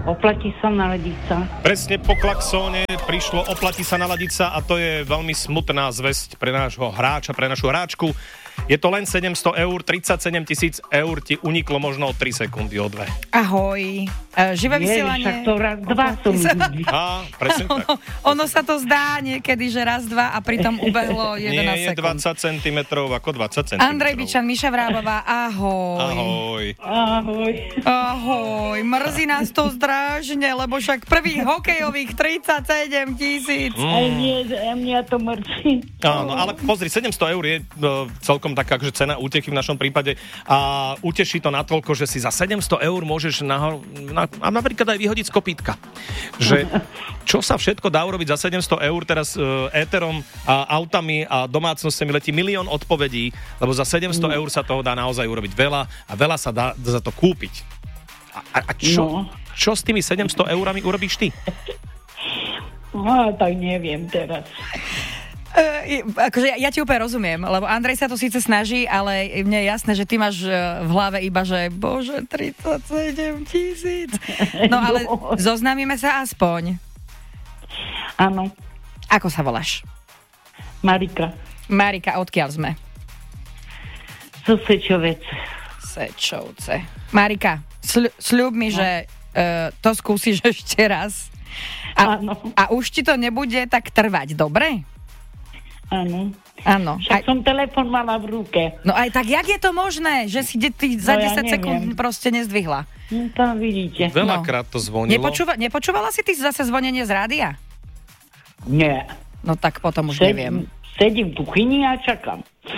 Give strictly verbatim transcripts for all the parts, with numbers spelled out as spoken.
Oplatí sa naladiť sa. Presne po klaxóne prišlo oplatí sa naladiť sa a to je veľmi smutná zvesť pre nášho hráča, pre našu hráčku. Je to len sedemsto eur, tridsaťsedem tisíc eur ti uniklo možno o tri sekundy, o dve. Ahoj. Uh, živé vysielanie. Však to raz, dva som vidí. Á, presne tak. Ono, ono sa to zdá niekedy, že raz, dva a pritom ubehlo jedenásť Nie je sekúnd. dvadsať centimetrov ako dvadsať centimetrov. Andrej Bičan, Miša Vrábová, ahoj. Ahoj. Ahoj. Ahoj. Mrzí nás to strašne, lebo však prvých hokejových tridsaťsedem tisíc. Mm. Aj mňa, aj mňa to mrzí. Áno, ale pozri, sedemsto eur je uh, celkom taká že cena útechy v našom prípade a uteší to natoľko, že si za sedemsto eur môžeš na, na, a napríklad aj vyhodiť z kopítka. Že čo sa všetko dá urobiť za sedemsto eur, teraz uh, éterom a autami a domácnostiami letí milión odpovedí, lebo za sedemsto eur sa toho dá naozaj urobiť veľa a veľa sa dá za to kúpiť. A, a, a čo, no. čo s tými sedemsto eurami urobíš ty? No, tak neviem teraz. Uh, akože ja, ja ti úplne rozumiem, lebo Andrej sa to síce snaží, ale mne je jasné, že ty máš v hlave iba, že bože, tridsaťsedem tisíc. No ale zoznámime sa aspoň. Áno. Ako sa voláš? Marika. Marika, odkiaľ sme? Zo Sečovec. Sečovce. Marika, sľ- sľub mi, no. že uh, to skúsiš ešte raz. A, a už ti to nebude tak trvať, dobre? Áno. Áno. Však aj... som telefon mala v ruke. No aj tak, jak je to možné, že si de- ty za no, desať ja sekúnd proste nezdvihla? No tam vidíte. Veľakrát to zvonilo. Nepočúva- nepočúvala si ty zase zvonenie z rádia? Nie. No tak potom už Sed- neviem. Sedím v kuchyni a čakám.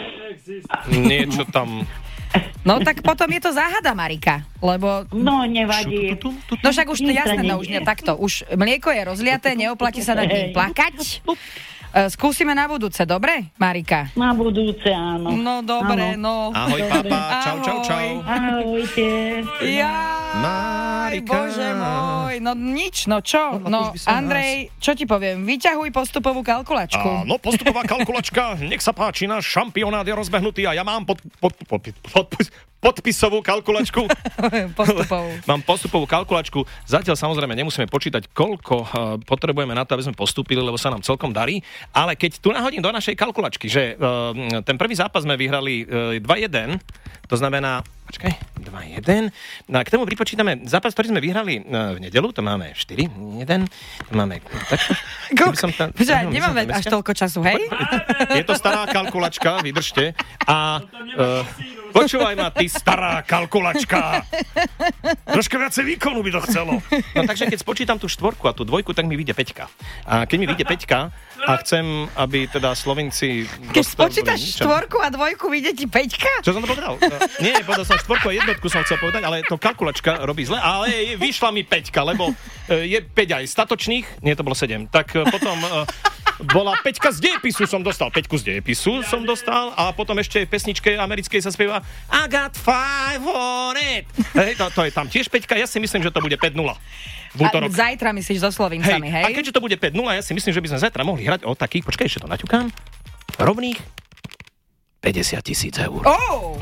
Niečo tam... No tak potom je to záhada, Marika, lebo... No, nevadí. No však už to jasné, no už nie, takto. Už mlieko je rozliaté, neoplatí sa nad ním plakať. Skúsime na budúce, dobre, Marika? Na budúce, áno. No, dobre, áno. no. Ahoj, papa, čau, čau, čau. Ahojte. Ja, Marika. Bože môj, no nič, no čo? No, Andrej, čo ti poviem, vyťahuj postupovú kalkulačku. Áno, postupová kalkulačka, nech sa páči, náš šampionát je rozbehnutý a ja mám pod, pod, pod, pod, pod, podpisovú kalkulačku. Postupovú. Mám postupovú kalkulačku. Zatiaľ samozrejme nemusíme počítať, koľko uh, potrebujeme na to, aby sme postúpili, lebo sa nám celkom darí. Ale keď tu nahodím do našej kalkulačky, že uh, ten prvý zápas sme vyhrali uh, dva jeden, to znamená, počkaj, dva jeden. No a k tomu pripočítame zápas, ktorý sme vyhrali uh, v nedeľu, to máme štyri jeden, to máme... Tak, som tam, Počkaj, nemáme až toľko času, hej? Je to stará kalkulačka, vydržte. A... Uh, Počúvaj ma, ty stará kalkulačka. Troška viacej výkonu by to chcelo. No takže keď spočítam tú štvorku a tú dvojku, tak mi vyjde peťka. A keď mi vyjde peťka a chcem, aby teda Slovinci... Keď spočítaš štvorku a dvojku, vyjde ti peťka? Čo som to povedal? Nie, povedal som štvorku a jednotku som chcel povedať, ale to kalkulačka robí zle. Ale vyšla mi peťka, lebo je päť aj statočných, nie, to bolo sedem. Tak potom... Bola peťka z dejepisu som dostal. Peťku z dejepisu som dostal a potom ešte v pesničke americkej sa spieva I got five on it. Hej, to, to je tam tiež peťka. Ja si myslím, že to bude päť nula. V útorok. A zajtra myslíš so Slovincami, hej? hej? A keďže to bude päť nula, ja si myslím, že by sme zajtra mohli hrať o takých, počkaj, ešte to naťukám, rovných päťdesiat tisíc eur. Oh!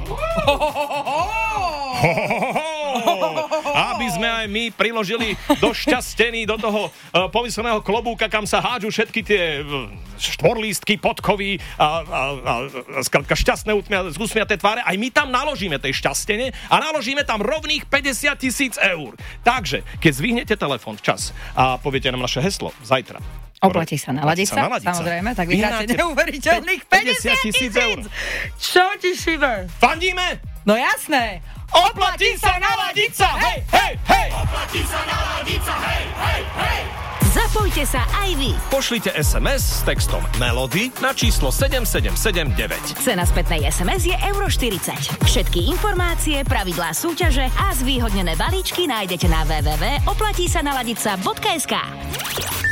Aby sme aj my priložili do šťastení, do toho uh, pomyselného klobúka, kam sa hádžu všetky tie uh, štvorlístky, podkovy a, a, a, a skrátka šťastné úsmiaté tváre. Aj my tam naložíme tej šťastene a naložíme tam rovných päťdesiat tisíc eur. Takže, keď zvihnete telefón včas a poviete nám naše heslo zajtra, oplatí sa naladiť sa, samozrejme, tak vyhráte neuveriteľných päťdesiat tisíc eur. Čo ti šiver? Fandíme? No jasné. Oplatí sa naladiť sa, hej, hej, hej! Oplatí sa naladiť sa, hej, hej, hej! Zapojte sa aj vy. Pošlite es em es s textom Melody na číslo sedem sedem sedem deväť. Cena spätnej es em es je euro štyridsať. Všetky informácie, pravidlá súťaže a zvýhodnené balíčky nájdete na w w w bodka oplatí sa naladiť sa bodka es ká.